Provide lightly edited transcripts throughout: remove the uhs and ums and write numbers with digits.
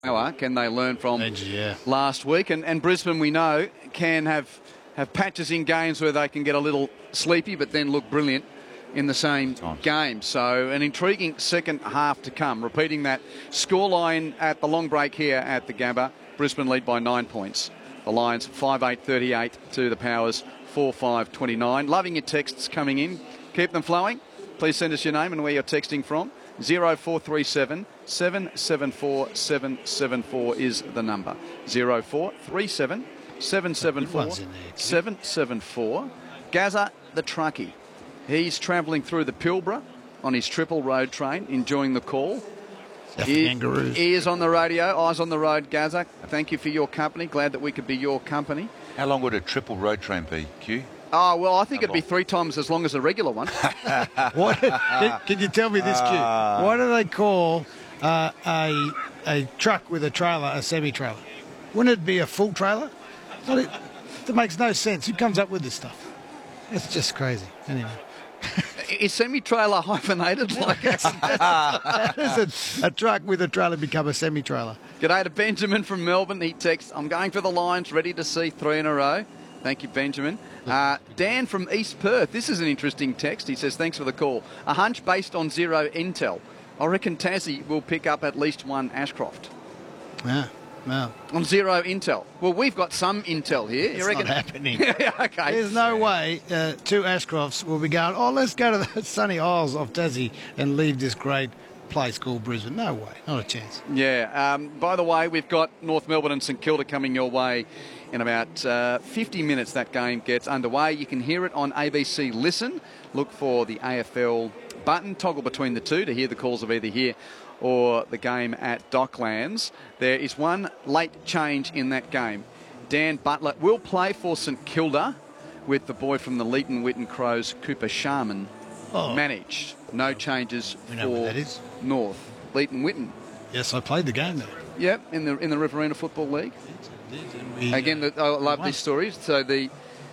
Can they learn from Yeah. last week? And Brisbane, we know, can have patches in games where they can get a little sleepy but then look brilliant in the same game. So an intriguing second half to come. Repeating that scoreline at the long break here at the Gabba. Brisbane lead by 9 points. The Lions 5-8-38 to the Powers 4-5-29. Loving your texts coming in. Keep them flowing. Please send us your name and where you're texting from. 0437 774 774 is the number. 0437 774 774. Gazza the truckie. He's travelling through the Pilbara on his triple road train, enjoying the call. Ears on the radio, eyes on the road, Gazza. Thank you for your company. Glad that we could be your company. How long would a triple road train be, Q? Oh, well, I think it'd be 3 times as long as a regular one. What? Can you tell me this, Q? Why do they call a truck with a trailer a semi-trailer? Wouldn't it be a full trailer? That makes no sense. Who comes up with this stuff? It's just crazy. Anyway. Is semi-trailer hyphenated like How does a truck with a trailer become a semi-trailer? G'day to Benjamin from Melbourne. He texts, I'm going for the Lions, ready to see 3 in a row. Thank you, Benjamin. Dan from East Perth. This is an interesting text. He says, thanks for the call. A hunch based on zero intel. I reckon Tassie will pick up at least one Ashcroft. Yeah. No. On zero intel. Well, we've got some intel here. It's not happening. Yeah, okay. There's no way 2 Ashcrofts will be going, let's go to the sunny isles of Tassie and leave this great place called Brisbane. No way. Not a chance. Yeah. By the way, we've got North Melbourne and St Kilda coming your way in about 50 minutes. That game gets underway. You can hear it on ABC Listen. Look for the AFL button. Toggle between the two to hear the calls of either here or the game at Docklands. There is one late change in that game. Dan Butler will play for St Kilda with the boy from the Leighton Witten Crows, Cooper Sharman, managed. No changes We know where that is. North. Leighton Witten. Yes, I played the game there. Yep, in the Riverina Football League. Again, I love this story. So the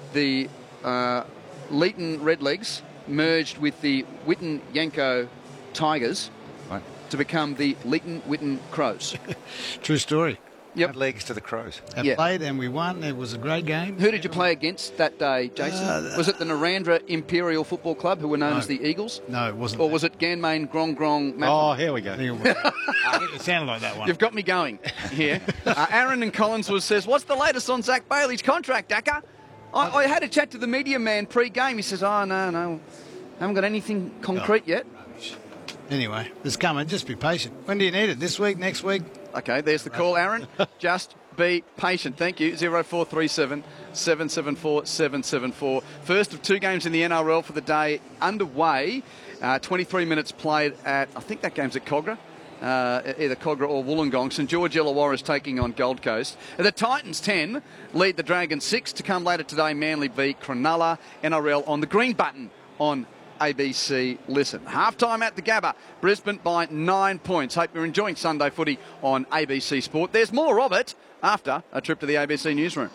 Leighton Redlegs merged with the Witten Yanko Tigers to become the Leighton Witten Crows. True story. Yep. Had legs to the Crows. I played and we won. It was a great game. Who did you play against that day, Jason? Was it the Narandra Imperial Football Club, who were known as the Eagles? No, it wasn't. Or was it Ganmain Grong? Oh, here we go. It sounded like that one. You've got me going here. Aaron in Collinswood says, what's the latest on Zach Bailey's contract, Daka? I had a chat to the media man pre-game. He says, no, haven't got anything concrete yet. Anyway, it's coming. Just be patient. When do you need it? This week? Next week? Okay, there's the call, Aaron. Just be patient. Thank you. 0437 774 774. First of 2 games in the NRL for the day underway. 23 minutes played at, I think that game's at Cogra. Either Cogra or Wollongong. St George Illawarra is taking on Gold Coast. The Titans 10 lead the Dragons 6 to come later today. Manly v Cronulla. NRL on the green button on ABC Listen. Halftime at the Gabba. Brisbane by 9 points. Hope you're enjoying Sunday footy on ABC Sport. There's more of it after a trip to the ABC newsroom.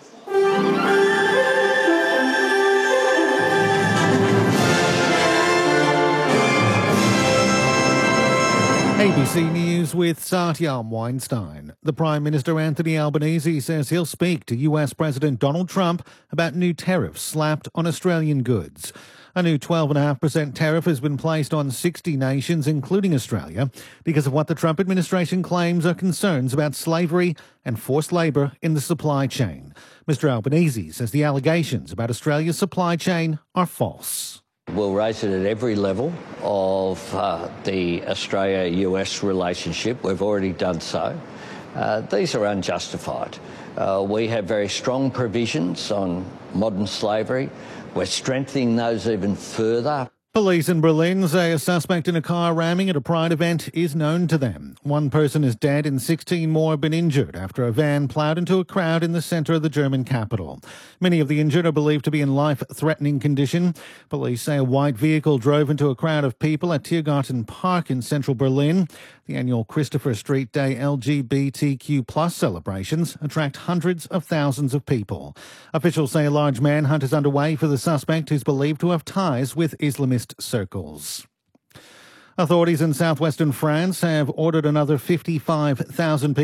ABC News with Satyam Weinstein. The Prime Minister Anthony Albanese says he'll speak to US President Donald Trump about new tariffs slapped on Australian goods. A new 12.5% tariff has been placed on 60 nations, including Australia, because of what the Trump administration claims are concerns about slavery and forced labour in the supply chain. Mr Albanese says the allegations about Australia's supply chain are false. We'll raise it at every level of the Australia-US relationship. We've already done so. These are unjustified. We have very strong provisions on modern slavery. We're strengthening those even further. Police in Berlin say a suspect in a car ramming at a Pride event is known to them. 1 person is dead and 16 more have been injured after a van ploughed into a crowd in the centre of the German capital. Many of the injured are believed to be in life-threatening condition. Police say a white vehicle drove into a crowd of people at Tiergarten Park in central Berlin. The annual Christopher Street Day LGBTQ+ celebrations attract hundreds of thousands of people. Officials say a large manhunt is underway for the suspect, who's believed to have ties with Islamist circles. Authorities in southwestern France have ordered another 55,000 people